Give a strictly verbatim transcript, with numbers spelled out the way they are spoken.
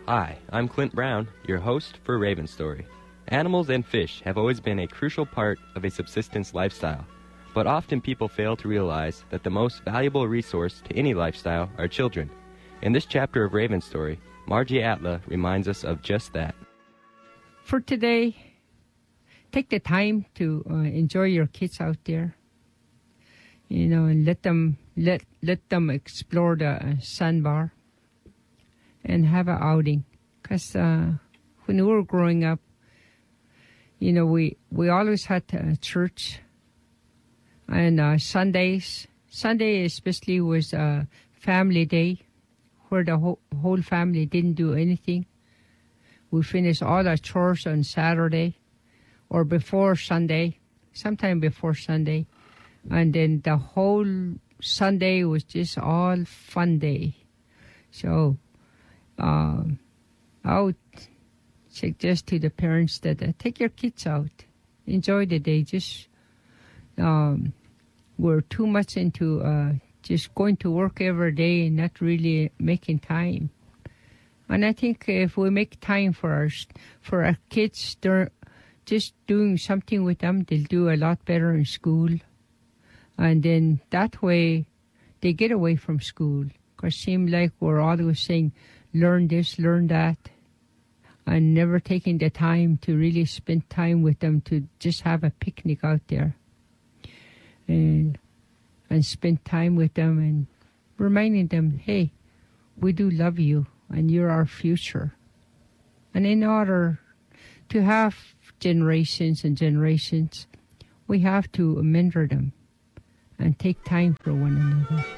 Hi, I'm Clint Brown, your host for Raven Story. Animals and fish have always been a crucial part of a subsistence lifestyle, but often people fail to realize that the most valuable resource to any lifestyle are children. In this chapter of Raven Story, Margie Atla reminds us of just that. For today, take the time to uh, enjoy your kids out there. You know, and let them let let them explore the uh, sandbar and have an outing. Because uh, when we were growing up, you know, we we always had uh, church, and uh, Sundays. Sunday especially was a family day, where the whole whole family didn't do anything. We finished all our chores on Saturday, or before Sunday, sometime before Sunday. And then the whole Sunday was just all fun day. So uh, I would suggest to the parents that uh, take your kids out. Enjoy the day. Just um, we're too much into uh, just going to work every day and not really making time. And I think if we make time for our, for our kids, they're just doing something with them, they'll do a lot better in school. And then that way, they get away from school. Because it seems like we're always saying, learn this, learn that, and never taking the time to really spend time with them to just have a picnic out there. And, and spend time with them and reminding them, hey, we do love you, and you're our future. And in order to have generations and generations, we have to mentor them and take time for one another.